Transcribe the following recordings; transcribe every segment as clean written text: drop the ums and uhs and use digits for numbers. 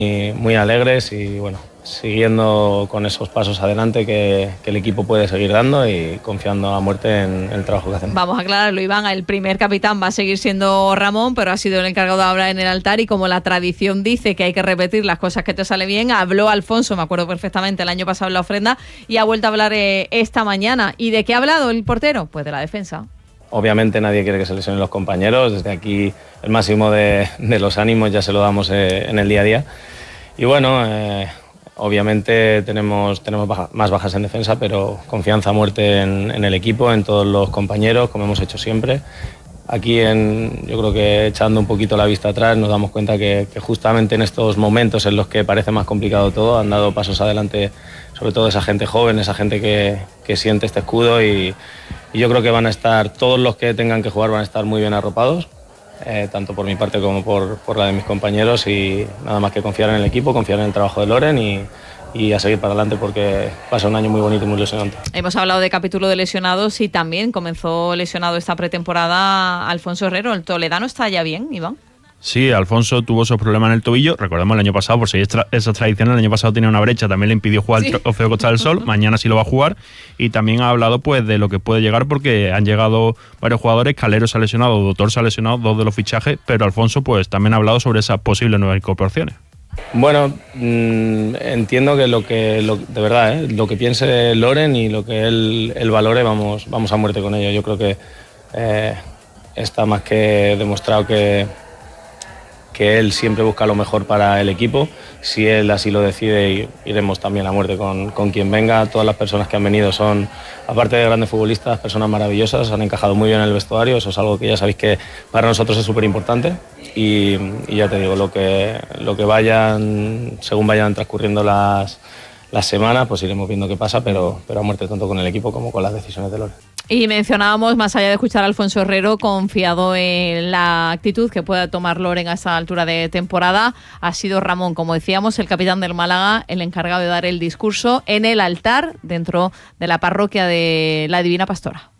muy alegres y bueno, siguiendo con esos pasos adelante que el equipo puede seguir dando y confiando a muerte en el trabajo que hacemos. Vamos a aclararlo, Iván, el primer capitán va a seguir siendo Ramón, pero ha sido el encargado de hablar en el altar y como la tradición dice que hay que repetir las cosas que te sale bien, habló Alfonso, me acuerdo perfectamente, el año pasado en la ofrenda y ha vuelto a hablar esta mañana. ¿Y de qué ha hablado el portero? Pues de la defensa. Obviamente nadie quiere que se lesionen los compañeros, desde aquí el máximo de los ánimos ya se lo damos en el día a día. Y bueno, obviamente tenemos más bajas en defensa, pero confianza a muerte en el equipo, en todos los compañeros, como hemos hecho siempre. Aquí, yo creo que echando un poquito la vista atrás, nos damos cuenta que justamente en estos momentos en los que parece más complicado todo, han dado pasos adelante, sobre todo esa gente joven, esa gente que siente este escudo y yo creo que van a estar, todos los que tengan que jugar van a estar muy bien arropados, tanto por mi parte como por la de mis compañeros y nada más que confiar en el equipo, confiar en el trabajo de Loren y a seguir para adelante porque pasa un año muy bonito y muy lesionante. Hemos hablado de capítulo de lesionados y también comenzó lesionado esta pretemporada Alfonso Herrero. ¿El toledano está ya bien, Iván? Sí, Alfonso tuvo esos problemas en el tobillo, recordemos el año pasado, por seguir esas tradiciones, el año pasado tenía una brecha, también le impidió jugar el Trofeo Costa del Sol, mañana sí lo va a jugar y también ha hablado pues de lo que puede llegar porque han llegado varios jugadores, Calero se ha lesionado, Doctor se ha lesionado, 2 de los fichajes, pero Alfonso pues también ha hablado sobre esas posibles nuevas incorporaciones. Bueno, entiendo que de verdad, lo que piense Loren y lo que él valore, vamos a muerte con ello. Yo creo que está más que demostrado que él siempre busca lo mejor para el equipo. Si él así lo decide, iremos también a muerte con quien venga. Todas las personas que han venido son, aparte de grandes futbolistas, personas maravillosas, han encajado muy bien en el vestuario. Eso es algo que ya sabéis que para nosotros es súper importante. Y ya te digo, lo que vayan, según vayan transcurriendo las semanas, pues iremos viendo qué pasa, pero a muerte tanto con el equipo como con las decisiones de Loren. Y mencionábamos, más allá de escuchar a Alfonso Herrero, confiado en la actitud que pueda tomar Loren a esta altura de temporada, ha sido Ramón, como decíamos, el capitán del Málaga, el encargado de dar el discurso en el altar dentro de la parroquia de la Divina Pastora.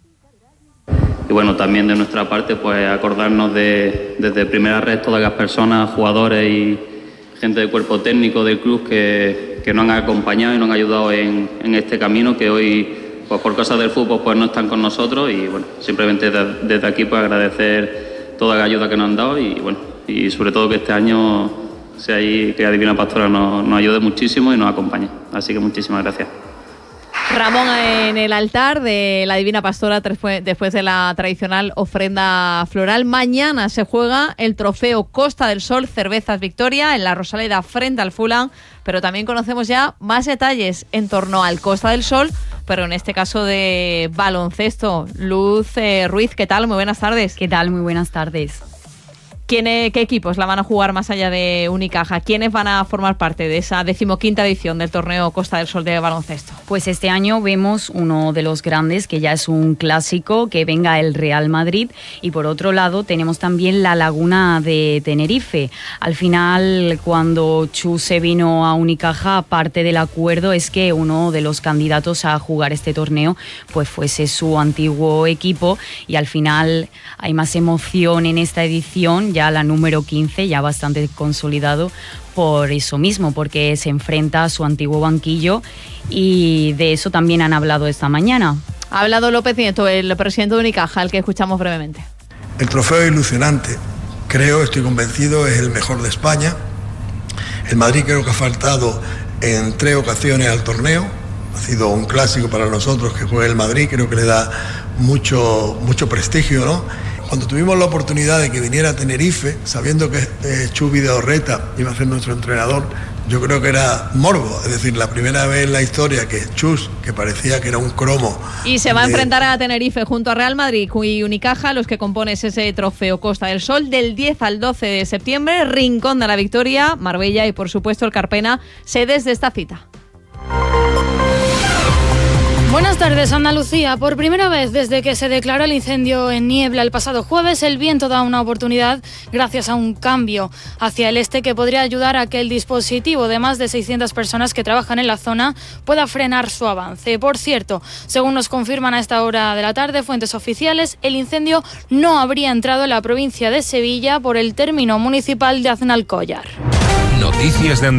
Y bueno, también de nuestra parte, pues acordarnos desde primera red todas las personas, jugadores y gente del cuerpo técnico del club que nos han acompañado y nos han ayudado en este camino que hoy, pues por cosas del fútbol, pues no están con nosotros y bueno, simplemente desde aquí pues agradecer toda la ayuda que nos han dado y bueno, y sobre todo que este año sea ahí que la Divina Pastora nos ayude muchísimo y nos acompañe. Así que muchísimas gracias. Ramón en el altar de la Divina Pastora después de la tradicional ofrenda floral. Mañana se juega el trofeo Costa del Sol Cervezas Victoria en la Rosaleda frente al Fulham, pero también conocemos ya más detalles en torno al Costa del Sol, pero en este caso de baloncesto. Luz Ruiz, ¿qué tal? Muy buenas tardes. ¿Qué tal? Muy buenas tardes. ¿Qué equipos la van a jugar más allá de Unicaja? ¿Quiénes van a formar parte de esa 15ª edición del torneo Costa del Sol de baloncesto? Pues este año vemos uno de los grandes, que ya es un clásico, que venga el Real Madrid, y por otro lado tenemos también la Laguna de Tenerife. Al final, cuando Chus se vino a Unicaja, parte del acuerdo es que uno de los candidatos a jugar este torneo pues fuese su antiguo equipo, y al final hay más emoción en esta edición, ya la número 15, ya bastante consolidado por eso mismo, porque se enfrenta a su antiguo banquillo, y de eso también han hablado esta mañana. Ha hablado López Nieto, el presidente de Unicaja, al que escuchamos brevemente. El trofeo es ilusionante, estoy convencido, es el mejor de España. El Madrid creo que ha faltado en 3 ocasiones al torneo, ha sido un clásico para nosotros que juegue el Madrid, creo que le da mucho prestigio, ¿no? Cuando tuvimos la oportunidad de que viniera a Tenerife, sabiendo que Chus Vidal-Reta iba a ser nuestro entrenador, yo creo que era morbo, es decir, la primera vez en la historia que Chus, que parecía que era un cromo... Y se va a enfrentar a Tenerife junto a Real Madrid y Unicaja, los que compones ese trofeo Costa del Sol, del 10 al 12 de septiembre, Rincón de la Victoria, Marbella y por supuesto el Carpena, sedes de esta cita. Buenas tardes, Andalucía. Por primera vez desde que se declaró el incendio en Niebla el pasado jueves, el viento da una oportunidad gracias a un cambio hacia el este que podría ayudar a que el dispositivo de más de 600 personas que trabajan en la zona pueda frenar su avance. Por cierto, según nos confirman a esta hora de la tarde fuentes oficiales, el incendio no habría entrado en la provincia de Sevilla por el término municipal de Aznalcóllar. Noticias de